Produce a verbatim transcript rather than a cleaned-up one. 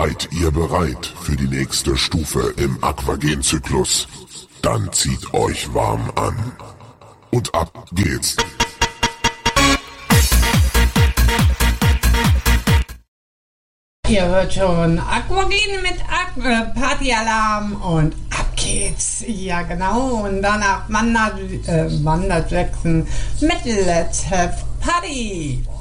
Seid ihr bereit für die nächste Stufe im Aquagen-Zyklus? Dann zieht euch warm an. Und ab geht's. Ihr hört schon Aquagen mit Aqu äh, Partyalarm und ab geht's. Ja genau, und danach wandert, äh, wandert Jackson mit Let's Have Party.